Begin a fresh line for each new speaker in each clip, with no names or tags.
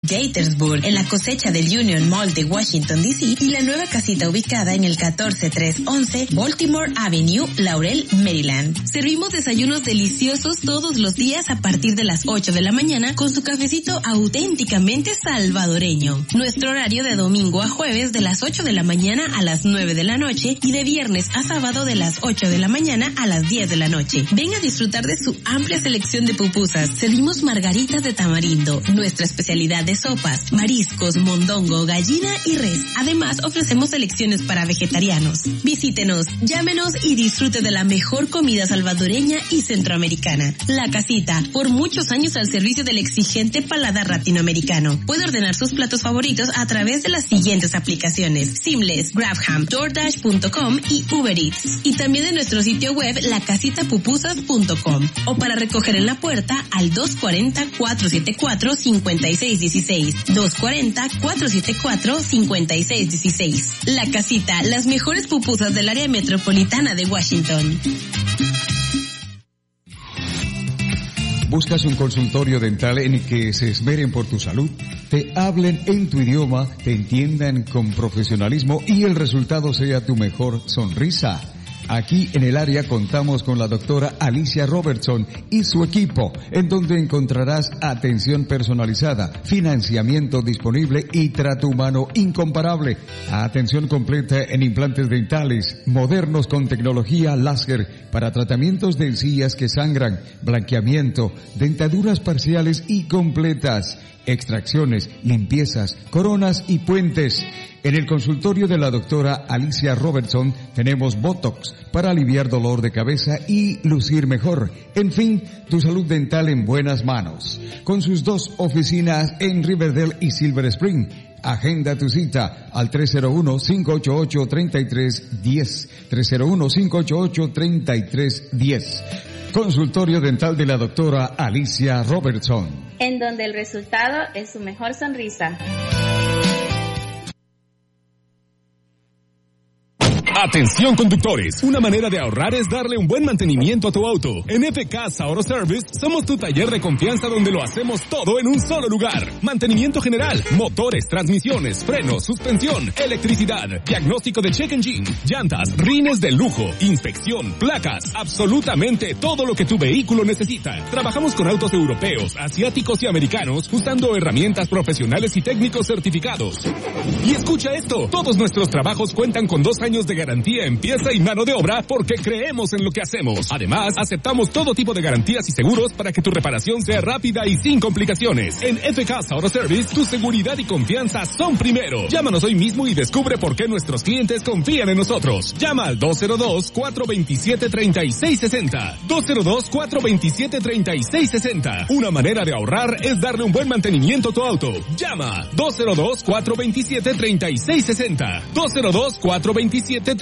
Gaithersburg, en la cosecha del Union Mall de Washington, D.C. y la nueva casita ubicada en el 14311 Baltimore Avenue, Laurel, Maryland. Servimos desayunos deliciosos todos los días a partir de las 8 de la mañana con su cafecito auténticamente salvadoreño. Nuestro horario de domingo a jueves de las 8 de la mañana a las 9 de la noche y de viernes a sábado de las 8 de la mañana a las 10 de la noche. Ven a disfrutar de su amplia selección de pupusas. Servimos margaritas de tamarindo, nuestra especialidad de sopas, mariscos, mondongo, gallina y res. Además, ofrecemos selecciones para vegetarianos. Visítenos, llámenos y disfrute de la mejor comida salvadoreña y centroamericana. La Casita, por muchos años al servicio del exigente paladar latinoamericano. Puede ordenar sus platos favoritos a través de las siguientes aplicaciones: Seamless, Grabham, DoorDash.com y Uber Eats. Y también de nuestro sitio web lacasitapupusas.com o para recoger en la puerta al 240-474-5616. 240-474-5616. La Casita, las mejores pupusas del área metropolitana de Washington.
¿Buscas un consultorio dental en el que se esmeren por tu salud? Te hablen en tu idioma, te entiendan con profesionalismo y el resultado sea tu mejor sonrisa. Aquí en el área contamos con la doctora Alicia Robertson y su equipo, en donde encontrarás atención personalizada, financiamiento disponible y trato humano incomparable. Atención completa en implantes dentales, modernos con tecnología láser para tratamientos de encías que sangran, blanqueamiento, dentaduras parciales y completas, extracciones, limpiezas, coronas y puentes. En el consultorio de la doctora Alicia Robertson tenemos Botox para aliviar dolor de cabeza y lucir mejor. En fin, tu salud dental en buenas manos. Con sus 2 oficinas en Riverdale y Silver Spring. Agenda tu cita al 301-588-3310. 301-588-3310. Consultorio dental de la doctora Alicia Robertson.
En donde el resultado es su mejor sonrisa.
Atención conductores, una manera de ahorrar es darle un buen mantenimiento a tu auto. En FK Auto Service somos tu taller de confianza donde lo hacemos todo en un solo lugar. Mantenimiento general, motores, transmisiones, frenos, suspensión, electricidad, diagnóstico de check engine, llantas, rines de lujo, inspección, placas, absolutamente todo lo que tu vehículo necesita. Trabajamos con autos europeos, asiáticos y americanos usando herramientas profesionales y técnicos certificados. Y escucha esto, todos nuestros trabajos cuentan con 2 años de garantía en pieza y mano de obra porque creemos en lo que hacemos. Además, aceptamos todo tipo de garantías y seguros para que tu reparación sea rápida y sin complicaciones. En FK Auto Service, tu seguridad y confianza son primero. Llámanos hoy mismo y descubre por qué nuestros clientes confían en nosotros. Llama al 202-427-3660. 202-427-3660. Una manera de ahorrar es darle un buen mantenimiento a tu auto. Llama 202-427-3660. 202-427-3660.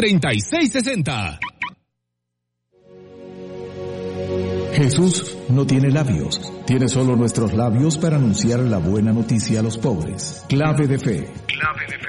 Jesús no tiene labios, tiene solo nuestros labios para anunciar la buena noticia a los pobres. Clave de fe. Clave de fe.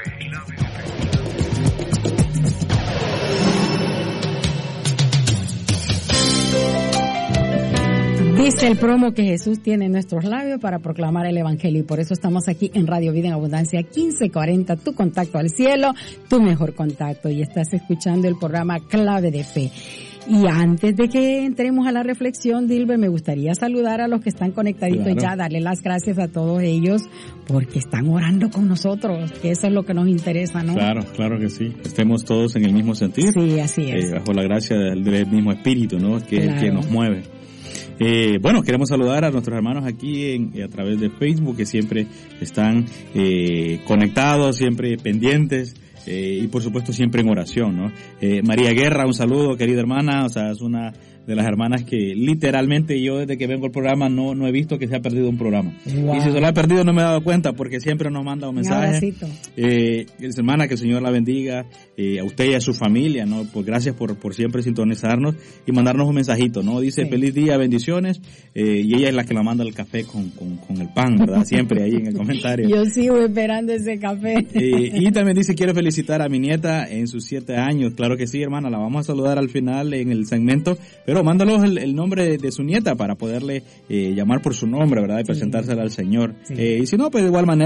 Dice el promo que Jesús tiene en nuestros labios para proclamar el Evangelio y por eso estamos aquí en Radio Vida en Abundancia 1540, tu contacto al cielo, tu mejor contacto, y estás escuchando el programa Clave de Fe. Y antes de que entremos a la reflexión, Dilber, me gustaría saludar a los que están conectaditos ya, darle las gracias a todos ellos porque están orando con nosotros, que eso es lo que nos interesa, ¿no?
Claro que sí, estemos todos en el mismo sentido.
Sí, así es.
Bajo la gracia del mismo Espíritu, ¿no? Que es el que nos mueve. Bueno, queremos saludar a nuestros hermanos aquí a través de Facebook que siempre están conectados, siempre pendientes y por supuesto siempre en oración, ¿no? María Guerra, un saludo, querida hermana, o sea, es una de las hermanas que literalmente yo desde que vengo al programa no he visto que se ha perdido un programa. Wow. Y si se lo ha perdido no me he dado cuenta porque siempre nos manda un mensaje. Hermana, que el Señor la bendiga, a usted y a su familia, ¿no? Pues gracias por siempre sintonizarnos y mandarnos un mensajito, ¿no? Dice feliz día, bendiciones, y ella es la que la manda el café con el pan, ¿verdad? Siempre ahí en el comentario.
Yo sigo esperando ese café.
Y también dice, quiero felicitar a mi nieta en sus 7 años. Claro que sí, hermana, la vamos a saludar al final en el segmento, pero mándanos el nombre de su nieta para poderle llamar por su nombre, ¿verdad? Y presentársela al Señor. Sí. Y si no, pues de igual manera